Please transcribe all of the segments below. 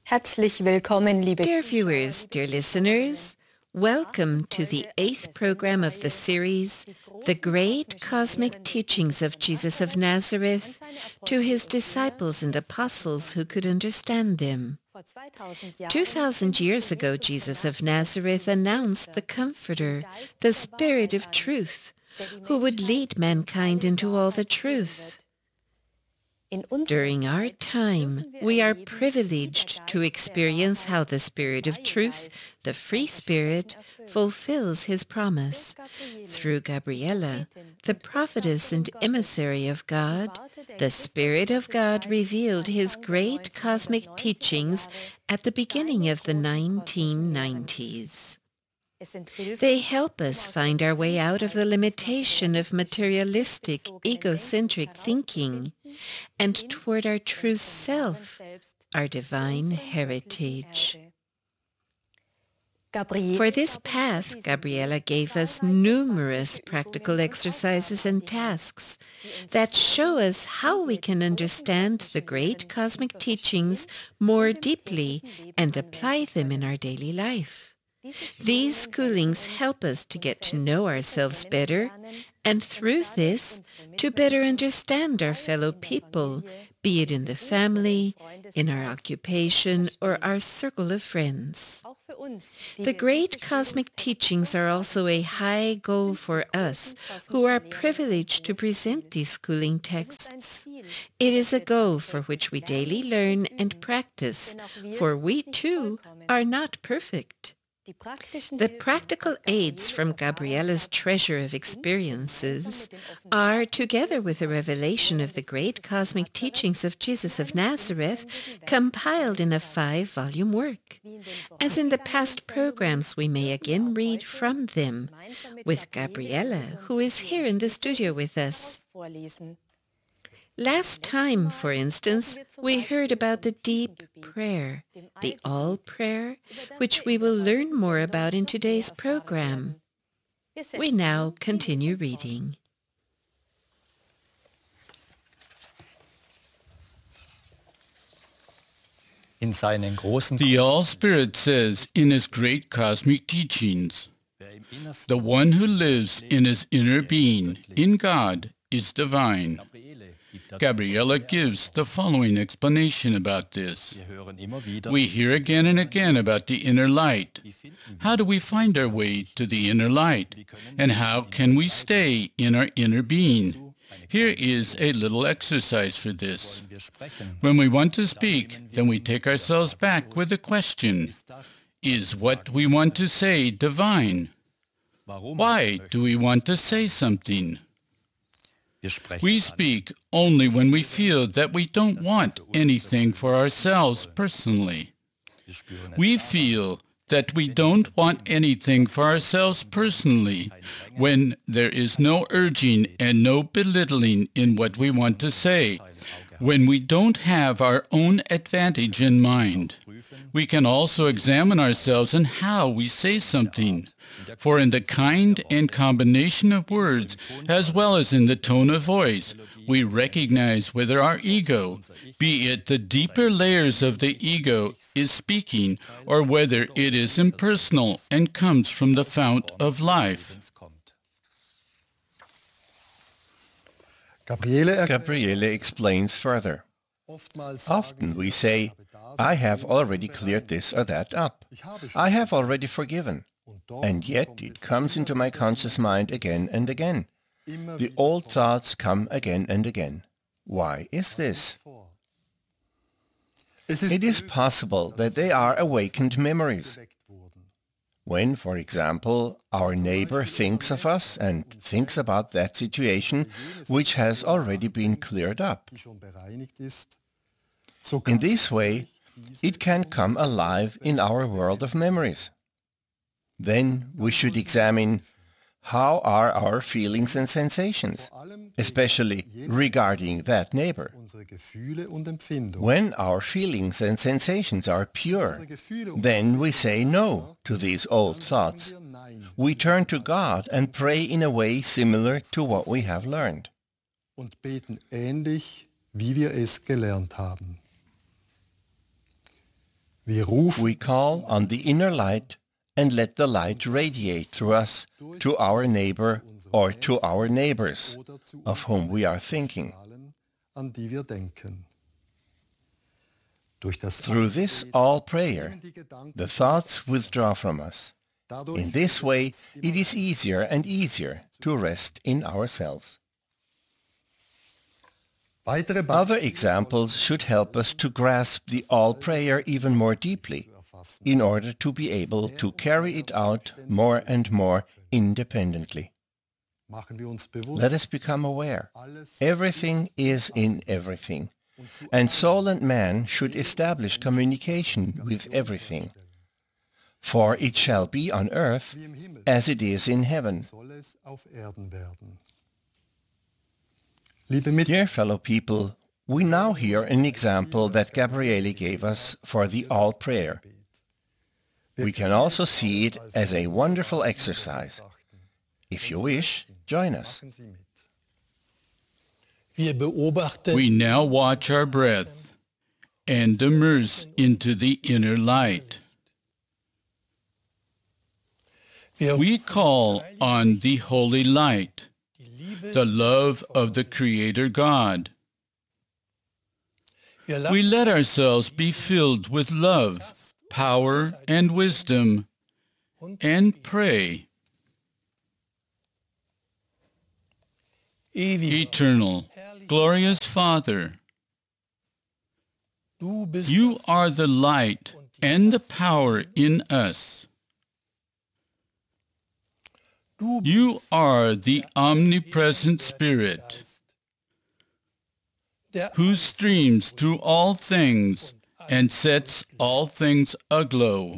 Herzlich willkommen, liebe Dear viewers, dear listeners, welcome to the 8th program of the series, The Great Cosmic Teachings of Jesus of Nazareth, to his disciples and apostles who could understand them. 2,000 years ago, Jesus of Nazareth announced the Comforter, the Spirit of Truth, who would lead mankind into all the truth. During our time, we are privileged to experience how the Spirit of Truth, the Free Spirit, fulfills his promise. Through Gabriela, the prophetess and emissary of God, the Spirit of God revealed his great cosmic teachings at the beginning of the 1990s. They help us find our way out of the limitation of materialistic, egocentric thinking and toward our true self, our divine heritage. For this path, Gabriela gave us numerous practical exercises and tasks that show us how we can understand the great cosmic teachings more deeply and apply them in our daily life. These schoolings help us to get to know ourselves better and through this to better understand our fellow people, be it in the family, in our occupation, or our circle of friends. The great cosmic teachings are also a high goal for us who are privileged to present these schooling texts. It is a goal for which we daily learn and practice, for we too are not perfect. The practical aids from Gabriela's treasure of experiences are, together with a revelation of the great cosmic teachings of Jesus of Nazareth, compiled in a 5-volume work. As in the past programs, we may again read from them, with Gabriela, who is here in the studio with us. Last time, for instance, we heard about the deep prayer, the all prayer, which we will learn more about in today's program. We now continue reading. The All-Spirit says in his great cosmic teachings, the one who lives in his inner being, in God, is divine. Gabriela gives the following explanation about this. We hear again and again about the inner light. How do we find our way to the inner light? And how can we stay in our inner being? Here is a little exercise for this. When we want to speak, then we take ourselves back with a question. Is what we want to say divine? Why do we want to say something? We speak only when we feel that we don't want anything for ourselves personally. We feel that we don't want anything for ourselves personally when there is no urging and no belittling in what we want to say, when we don't have our own advantage in mind. We can also examine ourselves in how we say something, for in the kind and combination of words, as well as in the tone of voice, we recognize whether our ego, be it the deeper layers of the ego, is speaking, or whether it is impersonal and comes from the fount of life. Gabriele explains further. Often we say, I have already cleared this or that up. I have already forgiven. And yet it comes into my conscious mind again and again. The old thoughts come again and again. Why is this? It is possible that they are awakened memories. When, for example, our neighbor thinks of us and thinks about that situation which has already been cleared up. In this way, it can come alive in our world of memories. Then we should examine how are our feelings and sensations, especially regarding that neighbor. When our feelings and sensations are pure, then we say no to these old thoughts. We turn to God and pray in a way similar to what we have learned. We call on the inner light and let the light radiate through us to our neighbor or to our neighbors, of whom we are thinking. Through this all prayer, the thoughts withdraw from us. In this way, it is easier and easier to rest in ourselves. Other examples should help us to grasp the all prayer even more deeply, in order to be able to carry it out more and more independently. Let us become aware. Everything is in everything, and soul and man should establish communication with everything. For it shall be on earth as it is in heaven. Dear fellow people, we now hear an example that Gabriele gave us for the all prayer. We can also see it as a wonderful exercise. If you wish, join us. We now watch our breath and immerse into the inner light. We call on the holy light, the love of the Creator God. We let ourselves be filled with love, power, and wisdom, and pray. Eternal, glorious Father, you are the light and the power in us. You are the omnipresent Spirit, who streams through all things and sets all things aglow.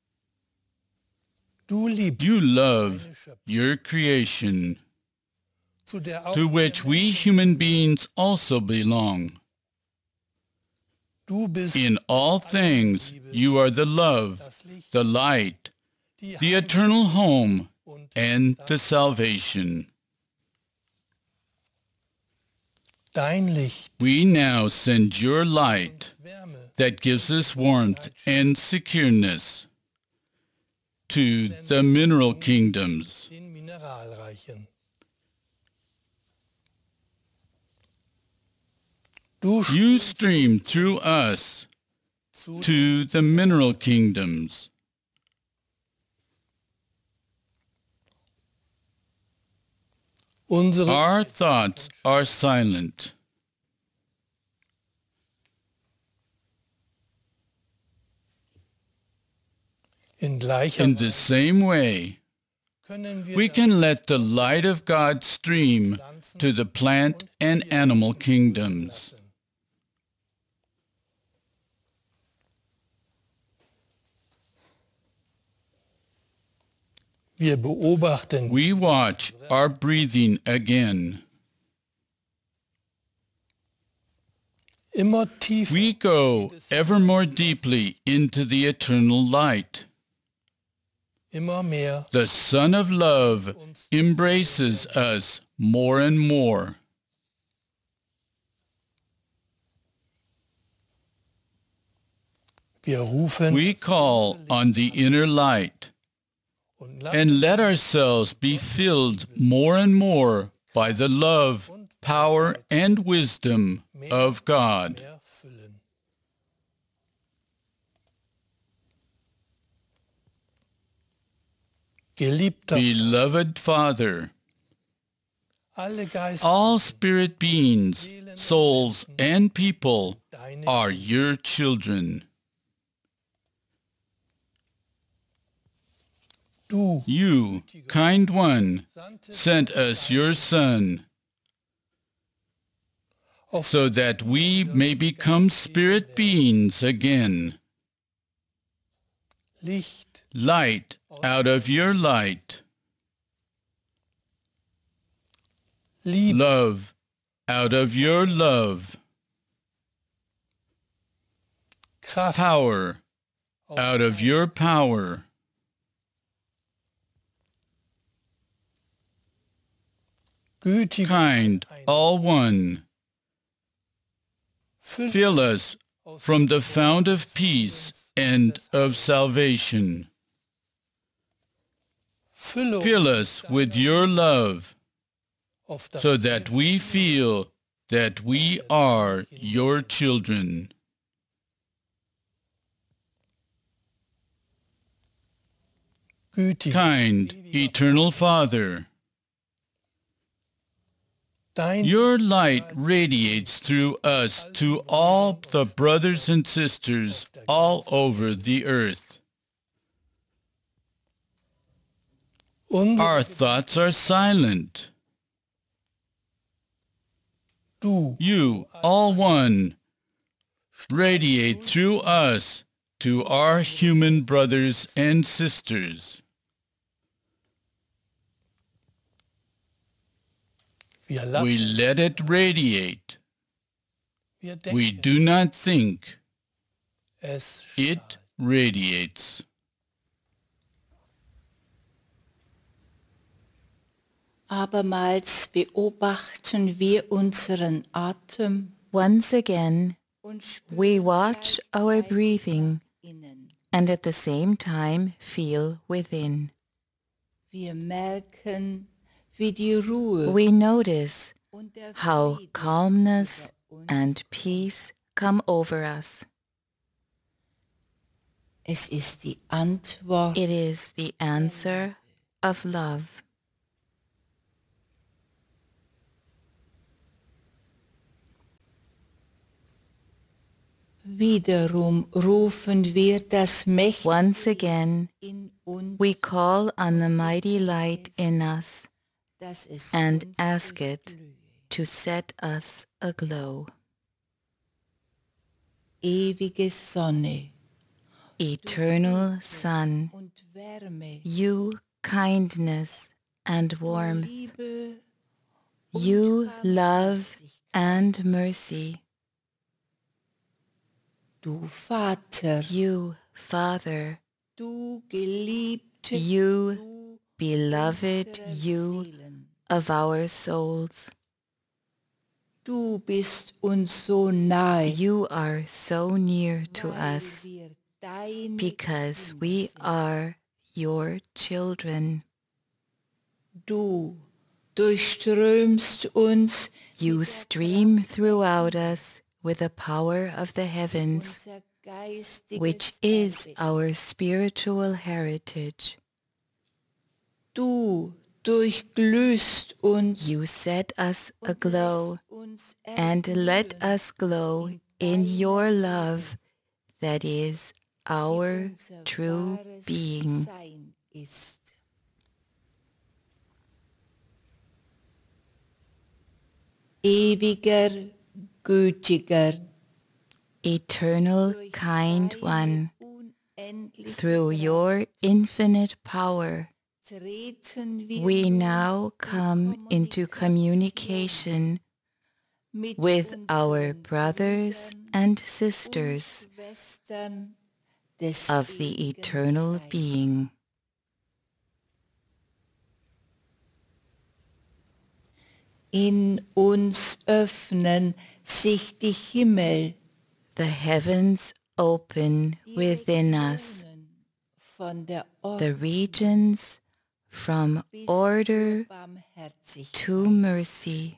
You love your creation, to which we human beings also belong. In all things, you are the love, the light, the eternal home, and the salvation. We now send your light that gives us warmth and secureness to the mineral kingdoms. You stream through us to the mineral kingdoms. Our thoughts are silent. In the same way, we can let the light of God stream to the plant and animal kingdoms. We watch our breathing again. We go ever more deeply into the eternal light. The Son of Love embraces us more and more. We call on the inner light and let ourselves be filled more and more by the love, power, and wisdom of God. Beloved Father, all spirit beings, souls, and people are your children. You, kind one, sent us your Son, so that we may become spirit beings again. Light out of your light. Love out of your love. Power out of your power. Kind, all one, fill us from the fount of peace and of salvation. Fill us with your love so that we feel that we are your children. Kind, eternal Father, your light radiates through us to all the brothers and sisters all over the earth. Our thoughts are silent. You, all one, radiate through us to our human brothers and sisters. We let it radiate. We do not think. It radiates. Abermals beobachten wir unseren Atem. Once again, we watch our breathing and at the same time feel within. Wir merken, wie die Ruhe We notice und der how Friede calmness über uns and peace come over us. Es ist die Antwort It is the answer of love. Wiederum rufen wir das Mächtige Once again, in uns, we call on the mighty light in us dass es and uns ask it durchglühe. to set us aglow. Ewige Sonne Eternal Sun, und Wärme, you kindness and warmth, Liebe you love and mercy, Du Vater, you Father, du Geliebte, you du beloved unserer you Seelen. of our souls. Du bist uns so nahe, You are so near to weil us wir deine because Kinder we sind. are your children. Du durchströmst uns You mit der stream Kraft der throughout Liebe, us with the power of the heavens, unser geistiges which is Erbe our ist. spiritual heritage. Du durchglühst uns You set us und aglow lässt uns and let erglühen us glow in in deiner your Liebe, love that is die our unser true wahres being. Sein ist. Ewiger, gütiger, Eternal, durch kind deine one, unendliche through your Kraft infinite power, treten wir we nun now in come into communication mit with our unseren brothers Brüdern and und sisters Schwestern des of the ewigen eternal Seins. being. In uns öffnen sich die Himmel, The heavens open die within us, Regionen von der the regions from bis order zur Barmherzigkeit. to mercy.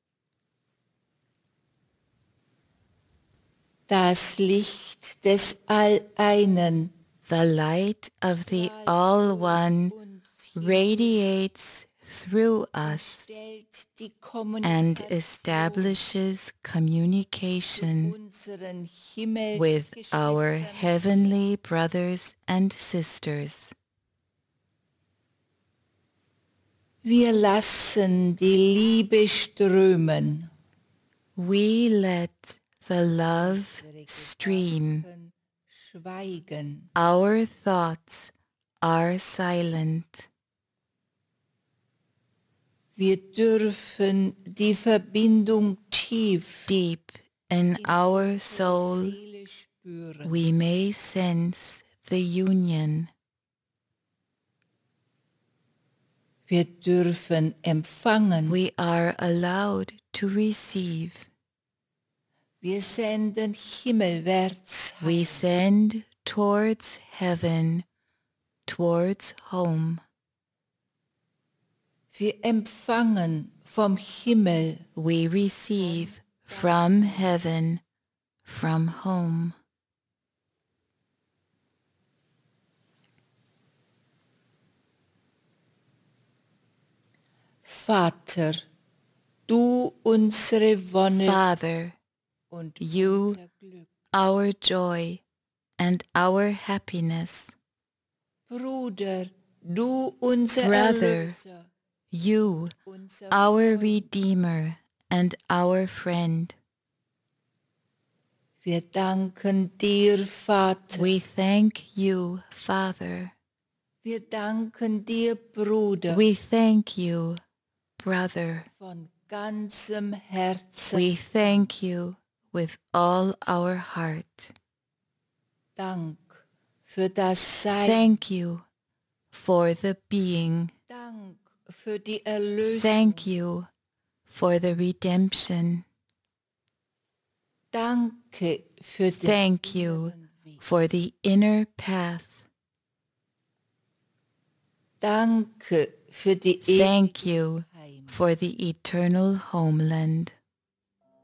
Das Licht des All-Einen The light of the All One uns radiates through us stellt die and Kommunikation establishes communication unseren with our Himmelsgeschwistern. heavenly brothers and sisters. Wir lassen die Liebe strömen. We let the love stream. Gedanken schweigen. Our thoughts are silent. Wir dürfen die Verbindung tief Deep in in our unserer soul, Seele spüren. we may sense the union. Wir dürfen empfangen. We are allowed to receive. Wir senden himmelwärts We Heil. send towards heaven, towards home. Wir empfangen vom Himmel. We receive from heaven, from home. Vater, du unsere Wonne Father, und you, unser Glück. our joy and our happiness. Bruder, du unser Brother, Erlöser, you, unser our Freund. Redeemer and our friend. Wir danken dir, Vater. We thank you, Father. Wir danken dir, Bruder, We thank you, brother. von ganzem Herzen. We thank you with all our heart. Dank für das Sein. Thank you for the being. Dank für die Erlösung. Thank you for the redemption. Danke für den Thank you inneren Weg. for the inner path. Danke für die Thank ewige you Heimat. for the eternal homeland.